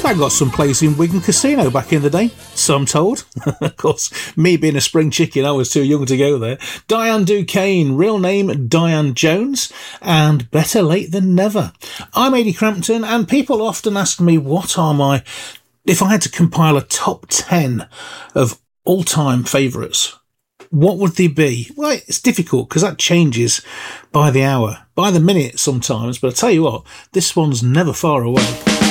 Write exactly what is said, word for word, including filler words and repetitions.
I got some plays in Wigan Casino back in the day, so I'm told. Of course, me being a spring chicken, I was too young to go there. Diane Duquesne, real name Diane Jones, and Better Late Than Never. I'm Ady Crampton, and people often ask me what are my... If I had to compile a top ten of all-time favourites, what would they be? Well, it's difficult because that changes by the hour, by the minute sometimes, but I tell you what, this one's never far away.